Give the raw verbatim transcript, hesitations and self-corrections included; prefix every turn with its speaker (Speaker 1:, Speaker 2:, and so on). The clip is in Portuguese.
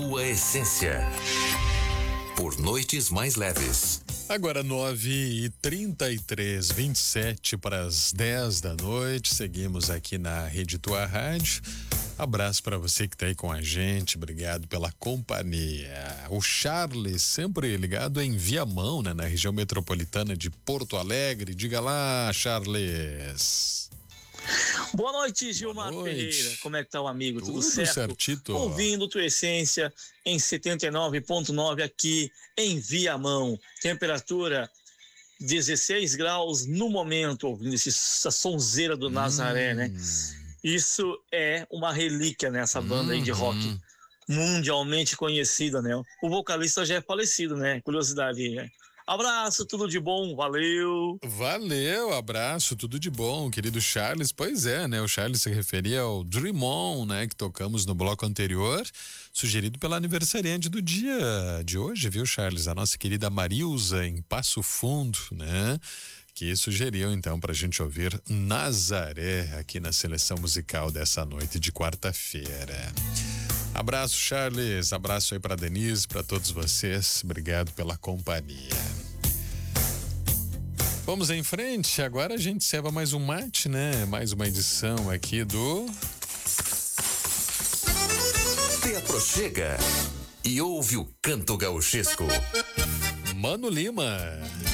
Speaker 1: sua essência. Por noites mais leves.
Speaker 2: Agora nove e trinta e três, vinte e sete para as dez da noite. Seguimos aqui na Rede Tua Rádio. Abraço para você que tá aí com a gente. Obrigado pela companhia. O Charles, sempre ligado em Viamão, né, na região metropolitana de Porto Alegre. Diga lá, Charles.
Speaker 3: Boa noite, Gilmar
Speaker 2: Boa noite.
Speaker 3: Ferreira. Como é que tá o amigo? Tudo,
Speaker 2: Tudo
Speaker 3: certo?
Speaker 2: certito.
Speaker 3: Ouvindo Tua Essência em setenta e nove ponto nove aqui em Viamão. Temperatura dezesseis graus no momento, ouvindo esse, essa sonzeira do Nazaré, hum. né? Isso é uma relíquia nessa banda aí de rock mundialmente conhecida, né? O vocalista já é falecido, né? Curiosidade, né? Abraço, tudo de bom, valeu.
Speaker 2: Valeu, abraço, tudo de bom, querido Charles. Pois é, né? O Charles se referia ao Dream On, né? Que tocamos no bloco anterior, sugerido pela aniversariante do dia de hoje, viu, Charles? A nossa querida Marilza, em Passo Fundo, né? Que sugeriu então pra gente ouvir Nazaré aqui na seleção musical dessa noite de quarta-feira. Abraço, Charles, abraço aí pra Denise, pra todos vocês, obrigado pela companhia. Vamos em frente, agora a gente serva mais um mate, né? Mais uma edição aqui do...
Speaker 1: Te aproxega e ouve o canto gauchesco.
Speaker 2: Mano Lima.